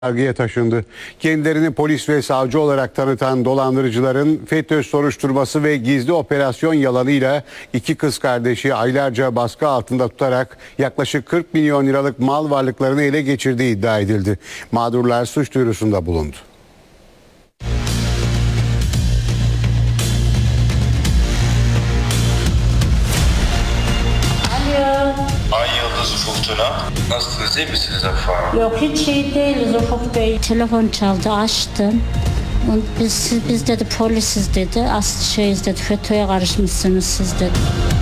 yargıya taşındı. Kendilerini polis ve savcı olarak tanıtan dolandırıcıların FETÖ soruşturması ve gizli operasyon yalanıyla iki kız kardeşi aylarca baskı altında tutarak yaklaşık 40 milyon liralık mal varlıklarını ele geçirdiği iddia edildi. Mağdurlar suç duyurusunda bulundu. Ay Yıldız Ufuk Tuna. Nasılsınız, iyi misiniz Afife Hanım? Yok, hiç iyi değiliz Ufuk Bey. Telefon çaldı, açtım. Biz dedi polisiz dedi. Şeyiz dedi, FETÖ'ye karışmışsınız siz dedi.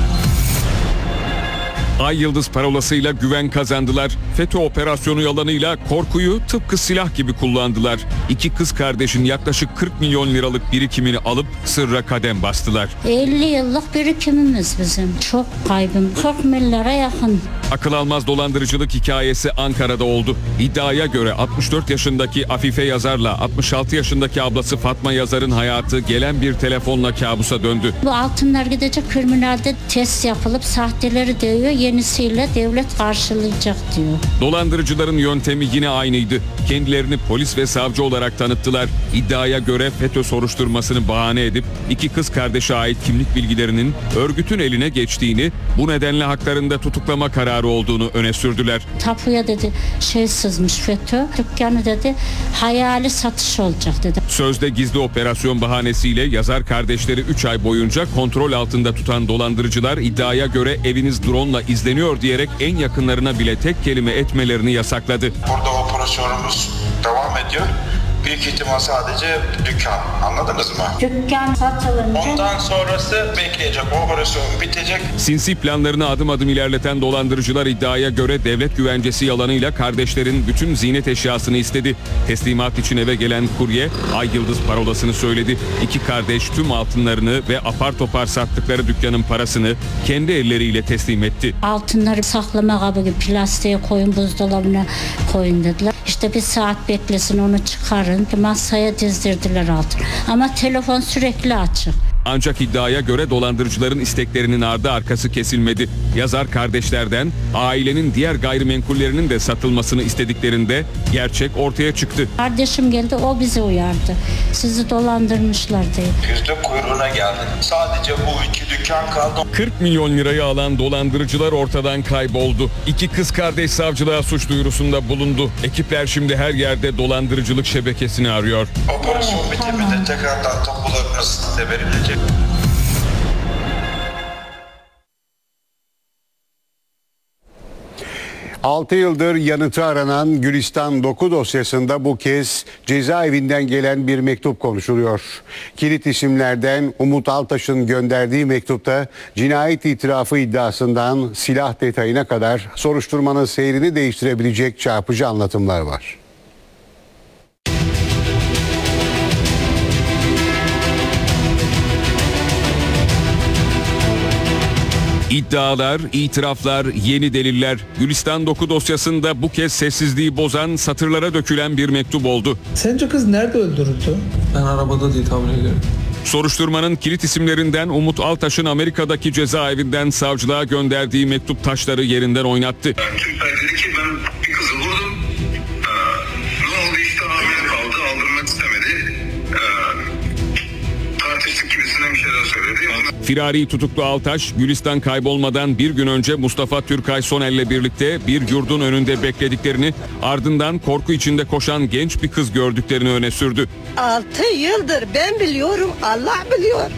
Ay Yıldız parolasıyla güven kazandılar. FETÖ operasyonu yalanıyla korkuyu tıpkı silah gibi kullandılar. İki kız kardeşin yaklaşık 40 milyon liralık birikimini alıp sırra kadem bastılar. 50 yıllık birikimimiz bizim. Çok kaybım. 40 milyara yakın. Akıl almaz dolandırıcılık hikayesi Ankara'da oldu. İddiaya göre 64 yaşındaki Afife Yazar'la 66 yaşındaki ablası Fatma Yazar'ın hayatı gelen bir telefonla kabusa döndü. Bu altınlar gidecek, kriminalde test yapılıp sahteleri diyor, yenisiyle devlet karşılayacak diyor. Dolandırıcıların yöntemi yine aynıydı. Kendilerini polis ve savcı olarak tanıttılar. İddiaya göre FETÖ soruşturmasını bahane edip iki kız kardeşe ait kimlik bilgilerinin örgütün eline geçtiğini, bu nedenle haklarında tutuklama kararı olduğunu öne sürdüler. Tapuya dedi sızmış FETÖ. Dükkanı dedi hayali satış olacak dedi. Sözde gizli operasyon bahanesiyle Yazar kardeşleri 3 ay boyunca kontrol altında tutan dolandırıcılar iddiaya göre eviniz drone'la izleniyor diyerek en yakınlarına bile tek kelime etmelerini yasakladı. Burada operasyonumuz devam ediyor. Büyük ihtimal sadece dükkan. Anladınız mı? Dükkan satılınca Ondan sonrası bekleyecek. Operasyon bitecek. Sinsi planlarını adım adım ilerleten dolandırıcılar iddiaya göre devlet güvencesi yalanıyla kardeşlerin bütün ziynet eşyasını istedi. Teslimat için eve gelen kurye Ay Yıldız parolasını söyledi. İki kardeş tüm altınlarını ve apar topar sattıkları dükkanın parasını kendi elleriyle teslim etti. altınları saklama kabı gibi plastiğe koyun, buzdolabına koyun dediler. İşte bir saat beklesin, onu çıkarın. Masaya dizdirdiler altın. Ama telefon sürekli açık. Ancak iddiaya göre dolandırıcıların isteklerinin ardı arkası kesilmedi. Yazar kardeşlerden ailenin diğer gayrimenkullerinin de satılmasını istediklerinde gerçek ortaya çıktı. Kardeşim geldi, o bizi uyardı. Sizi dolandırmışlar diye. Yüzde kuyruğuna geldik. Sadece bu iki dükkan kaldı. 40 milyon lirayı alan dolandırıcılar ortadan kayboldu. İki kız kardeş savcılığa suç duyurusunda bulundu. Ekipler şimdi her yerde dolandırıcılık şebekesini arıyor. Operasyon Evet, bitiminde tamam. tekrardan tapularınız size verilecek. 6 yıldır yanıtı aranan Gülistan Doku dosyasında bu kez cezaevinden gelen bir mektup konuşuluyor. Kilit isimlerden Umut Altaş'ın gönderdiği mektupta cinayet itirafı iddiasından silah detayına kadar soruşturmanın seyrini değiştirebilecek çarpıcı anlatımlar var. İddialar, itiraflar, yeni deliller. Gülistan Doku dosyasında bu kez sessizliği bozan, satırlara dökülen bir mektup oldu. Sence kız nerede öldürüldü? Ben arabada diye tahmin ediyorum. Soruşturmanın kilit isimlerinden Umut Altaş'ın Amerika'daki cezaevinden savcılığa gönderdiği mektup taşları yerinden oynattı. Türkler dedi ki ben bir kızı vurdum. Ne oldu işte hamile kaldı, aldırmak istemedi. Tartıştık gibisinden bir şeyler söyledi. Firari tutuklu Altaş, Gülistan kaybolmadan bir gün önce Mustafa Türkay Sonel'le birlikte bir yurdun önünde beklediklerini, ardından korku içinde koşan genç bir kız gördüklerini öne sürdü. 6 yıldır ben biliyorum, Allah biliyor.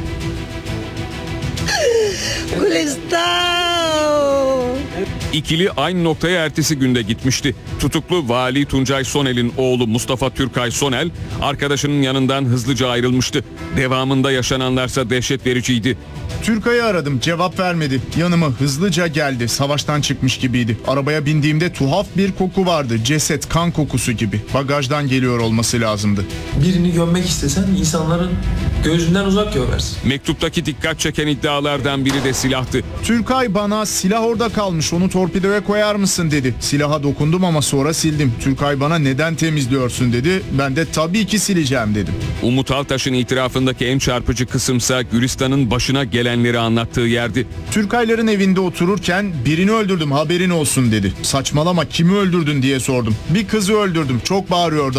Gülistan. İkili aynı noktaya ertesi günde gitmişti. Tutuklu Vali Tuncay Sonel'in oğlu Mustafa Türkay Sonel, arkadaşının yanından hızlıca ayrılmıştı. Devamında yaşananlarsa dehşet vericiydi. Türkay'ı aradım, cevap vermedi. Yanıma hızlıca geldi, savaştan çıkmış gibiydi. Arabaya bindiğimde tuhaf bir koku vardı, ceset, kan kokusu gibi. Bagajdan geliyor olması lazımdı. Birini gömmek istesen insanların gözünden uzak gömersin. Mektuptaki dikkat çeken iddialardan biri de silahtı. Türkay bana silah orada kalmış, onu torpidoya koyar mısın dedi. Silaha dokundum ama sonra sildim. Türkay bana neden temizliyorsun dedi. Ben de tabii ki sileceğim dedim. Umut Altaş'ın itirafındaki en çarpıcı kısımsa Gülistan'ın başına gelenleri anlattığı yerdi. Türkayların evinde otururken birini öldürdüm haberin olsun dedi. Saçmalama kimi öldürdün diye sordum. Bir kızı öldürdüm çok bağırıyordu